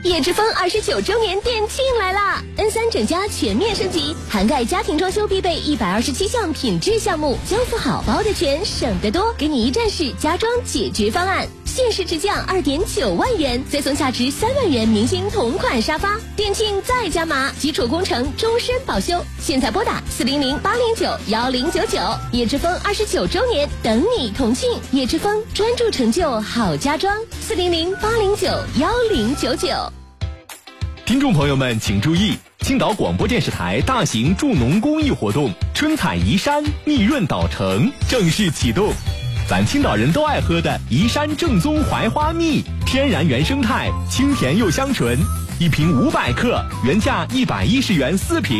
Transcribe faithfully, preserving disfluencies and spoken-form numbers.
叶之峰二十九周年店庆来啦 ！N 三 整家全面升级，涵盖家庭装修必备一百二十七项品质项目，交付好包的全，省得多，给你一站式家装解决方案。限时直降二点九万元，再送价值三万元明星同款沙发。店庆再加码，基础工程终身保修。现在拨打四零零八零九幺零九九，叶之峰二十九周年等你同庆。叶之峰专注成就好家装，四零零八零九幺零九九。 听众朋友们请注意，青岛广播电视台大型助农公益活动春采宜山蜜润岛城正式启动。咱青岛人都爱喝的宜山正宗槐花蜜，天然原生态，清甜又香醇，一瓶五百克，原价一百一十元四瓶。